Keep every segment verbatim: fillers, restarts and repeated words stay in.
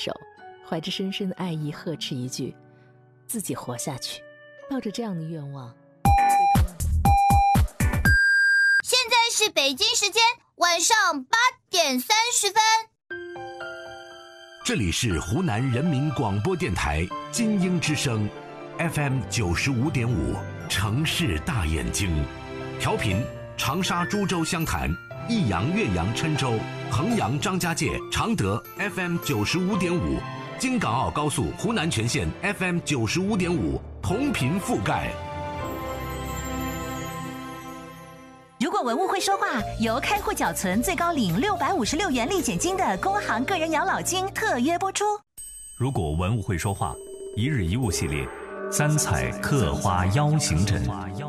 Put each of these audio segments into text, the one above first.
手，怀着深深的爱意呵斥一句：自己活下去。抱着这样的愿望， 现在是北京时间晚上八点三十分。 这里是湖南人民广播电台金鹰之声 F M 九十五点五，城市大眼睛，调频长沙、株洲、湘潭、益阳、岳阳、郴州、衡阳、张家界、常德 F M 九十五点五，京港澳高速湖南全线 F M 九十五点五，同频覆盖。 如果文物会说话，由开户缴存最高领六百五十六元立减金的工行个人养老金特约播出。 如果文物会说话，一日一物系列，三彩刻花腰形枕。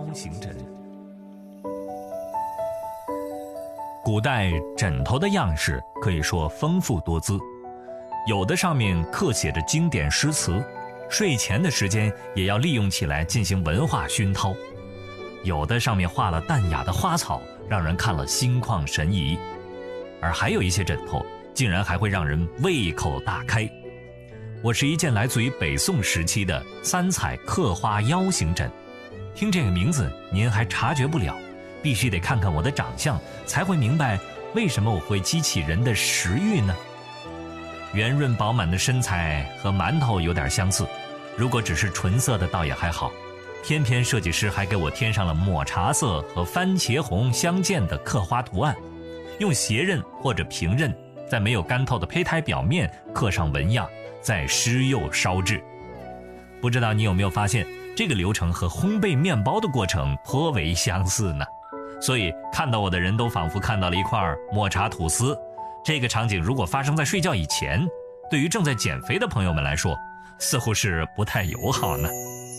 古代枕头的样式可以说丰富多姿，有的上面刻写着经典诗词，睡前的时间也要利用起来进行文化熏陶；有的上面画了淡雅的花草，让人看了心旷神怡；而还有一些枕头竟然还会让人胃口大开。我是一件来自于北宋时期的三彩刻花腰形枕，听这个名字您还察觉不了，必须得看看我的长相，才会明白为什么我会激起人的食欲呢？圆润饱满的身材和馒头有点相似，如果只是纯色的倒也还好，偏偏设计师还给我添上了抹茶色和番茄红相间的刻花图案，用斜刃或者平刃在没有干透的胚胎表面刻上纹样，再施釉烧制。不知道你有没有发现，这个流程和烘焙面包的过程颇为相似呢？所以看到我的人都仿佛看到了一块抹茶吐司。这个场景如果发生在睡觉以前，对于正在减肥的朋友们来说，似乎是不太友好呢。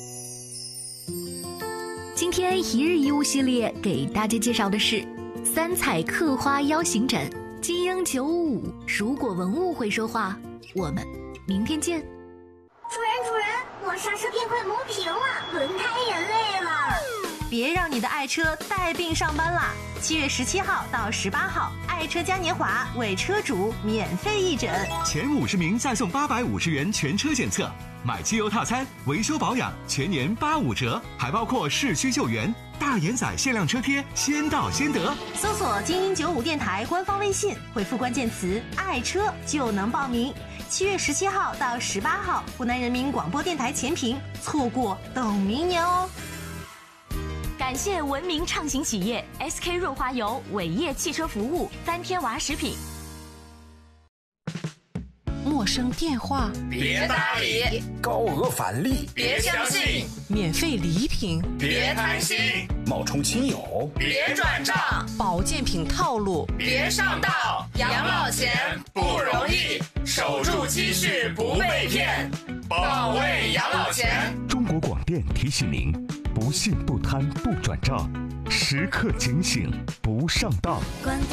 今天一日一物系列给大家介绍的是三彩刻花腰形枕，金鹰九五五。如果文物会说话，我们明天见。 主人主人，我刹车片快磨平了，轮胎也累了。 别让你的爱车带病上班啦！七月十七号到十八号，爱车嘉年华为车主免费义诊， 前五十名再送八百五十元全车检测，买汽油套餐、维修保养全年八五折，还包括市区救援、大延载限量车贴，先到先得。 搜索金鹰九五电台官方微信，回复关键词“爱车”就能报名。七月十七号到十八号，湖南人民广播电台前屏，错过等明年哦。 感谢文明畅行企业 S K 润滑油、伟业汽车服务、三天娃食品。 陌生电话别搭理， 高额返利别相信， 免费礼品别贪心， 冒充亲友别转账， 保健品套路别上当。养老钱不容易，守住积蓄不被骗，保卫养老钱。 中国广电提醒您：不信不贪不转账，时刻警醒不上当。